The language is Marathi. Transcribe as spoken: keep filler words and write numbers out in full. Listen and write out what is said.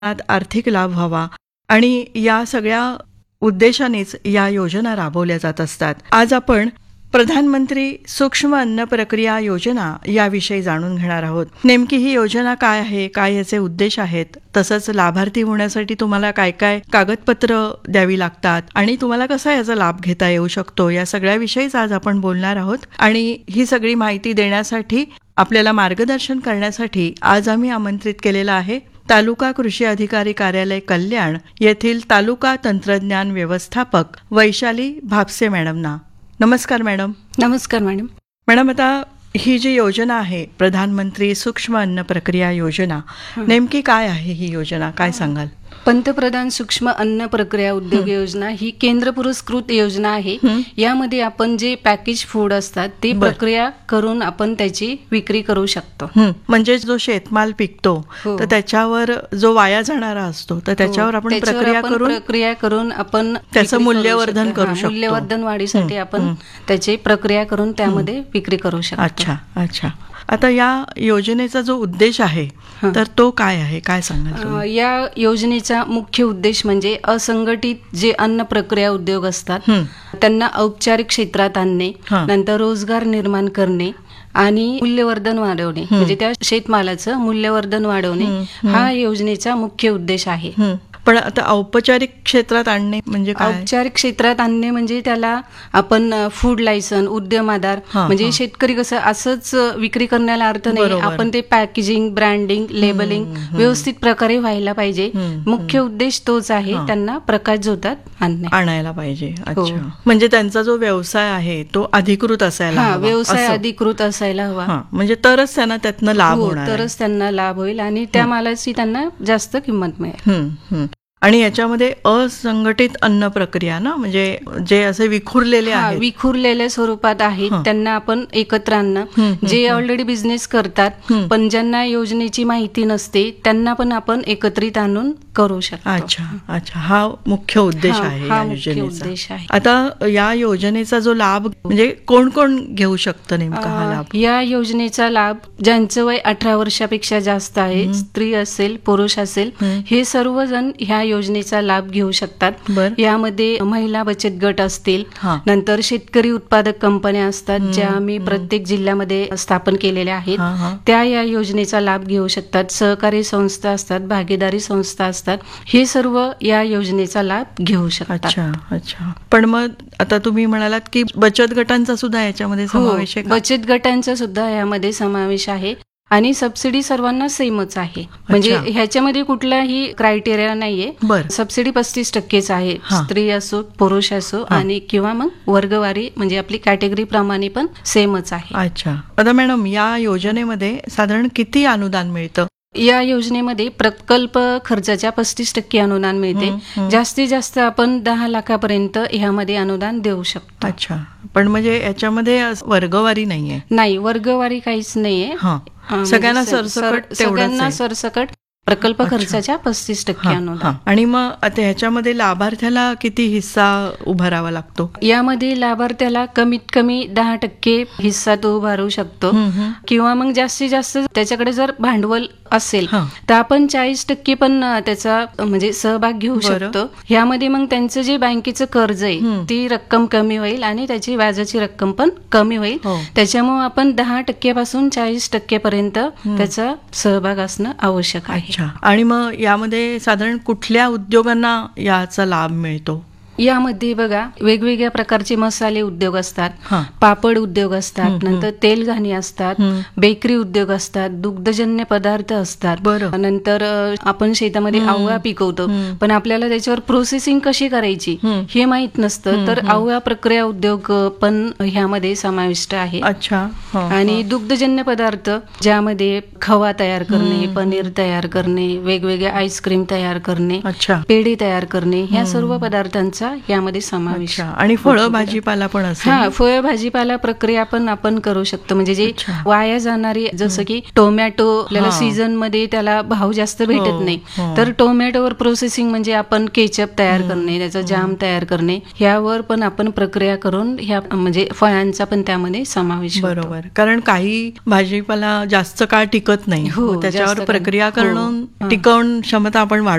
आर्थिक लाभ व्हावा आणि या सगळ्या उद्देशानेच या योजना राबवल्या जात असतात. आज आपण प्रधानमंत्री सूक्ष्म अन्न प्रक्रिया योजना याविषयी जाणून घेणार आहोत. नेमकी ही योजना काय आहे, काय याचे उद्देश आहेत, तसंच लाभार्थी होण्यासाठी तुम्हाला काय काय कागदपत्र द्यावी लागतात आणि तुम्हाला कसा याचा लाभ घेता येऊ शकतो, या सगळ्याविषयीच आज आपण बोलणार आहोत. आणि ही सगळी माहिती देण्यासाठी, आपल्याला मार्गदर्शन करण्यासाठी आज आम्ही आमंत्रित केलेलं आहे तालुका कृषी अधिकारी कार्यालय कल्याण येथील तालुका तंत्रज्ञान व्यवस्थापक वैशाली भापसे मॅडमना. नमस्कार मॅडम. नमस्कार मॅडम. मॅडम, आता ही जी योजना आहे प्रधानमंत्री सूक्ष्म अन्न प्रक्रिया योजना, नेमकी काय आहे ही योजना, काय सांगाल? पंतप्रधान सूक्ष्म अन्न प्रक्रिया उद्योग योजना ही केंद्र पुरस्कृत योजना आहे. यामध्ये आपण जे पॅकेज फूड असतात ते प्रक्रिया करून आपण त्याची विक्री करू शकतो. म्हणजे जो शेतमाल पिकतो तर त्याच्यावर जो वाया जाणारा असतो तर त्याच्यावर आपण प्रक्रिया करून प्रक्रिया करून आपण त्याचं मूल्यवर्धन करू शकतो. मूल्यवर्धन वाढीसाठी आपण त्याची प्रक्रिया करून त्यामध्ये विक्री करू शकतो. अच्छा अच्छा. आता या योजनेचा जो उद्देश आहे तर तो काय आहे, काय सांगाल? या योजनेचा मुख्य उद्देश म्हणजे असंघटित जे अन्न प्रक्रिया उद्योग असतात त्यांना औपचारिक क्षेत्रात आणणे, नंतर रोजगार निर्माण करणे आणि मूल्यवर्धन वाढवणे, म्हणजे त्या शेतमालाचं मूल्यवर्धन वाढवणे हा योजनेचा मुख्य उद्देश आहे. पण आता औपचारिक क्षेत्रात आणणे म्हणजे काय? औपचारिक क्षेत्रात आणणे म्हणजे त्याला आपण फूड लायसन, उद्यम आधार, म्हणजे शेतकरी कसं असंच विक्री करण्याला अर्थ नाही, आपण ते पॅकेजिंग, ब्रँडिंग, लेबलिंग व्यवस्थित प्रकारे व्हायला पाहिजे. मुख्य उद्देश तोच आहे, त्यांना प्रकाश झोतात आणणे आणायला पाहिजे. अच्छा, म्हणजे त्यांचा जो व्यवसाय आहे तो अधिकृत असायला हवा. व्यवसाय अधिकृत असायला हवा, म्हणजे तरच त्यांना त्यातनं लाभ होणार, तरच त्यांना लाभ होईल आणि त्या मालाची त्यांना जास्त किंमत मिळेल. आणि याच्यामध्ये असंघटित अन्न प्रक्रिया ना, म्हणजे जे असे विखुरलेले आहेत, विखुरलेल्या स्वरूपात आहेत त्यांना आपण एकत्र आणणं. जे ऑलरेडी बिझनेस करतात पण ज्यांना योजनेची माहिती नसते त्यांना पण आपण एकत्रित आणून करू शकतो. अच्छा अच्छा, हा मुख्य उद्देश आहे या योजनेचा. आता या योजनेचा जो लाभ म्हणजे कोण कोण घेऊ शकतं नेमका हा लाभ? या योजनेचा लाभ ज्यांचं वय अठरा वर्षापेक्षा जास्त आहे, स्त्री असेल, पुरुष असेल, हे सर्वजण ह्या योजनेचा लाभ घेऊ शकतात. यामध्ये महिला बचत गट असतील, नंतर शेतकरी उत्पादक कंपन्या असतात ज्या आम्ही प्रत्येक जिल्ह्यामध्ये स्थापन केलेल्या आहेत, त्या या योजनेचा लाभ घेऊ शकतात. सहकारी संस्था असतात, भागीदारी संस्था असतात, हे सर्व या योजनेचा लाभ घेऊ शकतात. अच्छा अच्छा. पण मग आता तुम्ही म्हणालात की बचत गटांचा सुद्धा याच्यामध्ये समावेश आहे? बचत गटांचा सुद्धा यामध्ये समावेश आहे आणि सबसिडी सर्वांना सेमच आहे, म्हणजे ह्याच्यामध्ये कुठलाही क्रायटेरिया नाहीये. सबसिडी पस्तीस टक्केच आहे, स्त्री असो, पुरुष असो, आणि किंवा मग वर्गवारी म्हणजे आपली कॅटेगरी प्रमाणे पण सेमच आहे. अच्छा. आता मॅडम, या योजनेमध्ये साधारण किती अनुदान मिळतं? या योजनेमध्ये प्रकल्प खर्चाच्या पस्तीस टक्के अनुदान मिळते. जास्तीत जास्त आपण दहा लाखापर्यंत ह्यामध्ये अनुदान देऊ शकतो. अच्छा. पण म्हणजे याच्यामध्ये वर्गवारी नाहीये? नाही, वर्गवारी काहीच नाहीये. सगळ्यांना सरसकट सगळ्यांना सरसकट प्रकल्प खर्चाच्या पस्तीस टक्के अनुदान. आणि मग आता ह्याच्यामध्ये लाभार्थ्याला किती हिस्सा उभारावा लागतो? यामध्ये लाभार्थ्याला कमीत कमी दहा टक्के हिस्सा तो उभारू शकतो, किंवा मग जास्तीत जास्त त्याच्याकडे जर भांडवल असेल तर आपण चाळीस टक्के पण त्याचा म्हणजे सहभाग घेऊ शकतो. यामध्ये मग त्यांचं जे बँकेचं कर्ज आहे ती रक्कम कमी होईल आणि त्याची व्याजाची रक्कम पण कमी होईल. त्याच्यामुळे आपण दहा टक्क्यापासून चाळीस टक्केपर्यंत त्याचा सहभाग असणं आवश्यक आहे. आणि मग यामध्ये साधारण कुठल्या उद्योगांना याचा लाभ मिळतो? यामध्ये बघा, वेगवेगळ्या प्रकारचे मसाले उद्योग असतात, पापड उद्योग असतात, नंतर तेल घाणी असतात, बेकरी उद्योग असतात, दुग्धजन्य पदार्थ असतात, नंतर आपण शेतामध्ये आवळा पिकवतो पण आपल्याला त्याच्यावर प्रोसेसिंग कशी करायची हे माहित नसतं, तर आवळा प्रक्रिया उद्योग पण ह्यामध्ये समाविष्ट आहे. अच्छा. आणि दुग्धजन्य पदार्थ ज्यामध्ये खवा तयार करणे, पनीर तयार करणे, वेगवेगळे आईस्क्रीम तयार करणे, पेढे तयार करणे, ह्या सर्व पदार्थांचा प्रक्रियांचा यामध्ये समावेश. अच्छा. आणि फळं भाजीपाला पण असेल? हा, फळ भाजीपाला प्रक्रिया पण आपण करू शकतो. म्हणजे जे वाया जाणारी, जसं की टोमॅटो आपल्याला सीझन मध्ये त्याला भाव जास्त भेटत नाही, तर टोमॅटोवर प्रोसेसिंग म्हणजे आपण केचप तयार करणे, त्याचा जाम तयार करणे, ह्यावर पण आपण प्रक्रिया करून ह्या म्हणजे फळांचा पण त्यामध्ये समावेश होतो. बरोबर. कारण काही भाजीपाला जास्त काळ टिकत नाही, त्याच्यावर प्रक्रिया करून टिकवून क्षमता आपण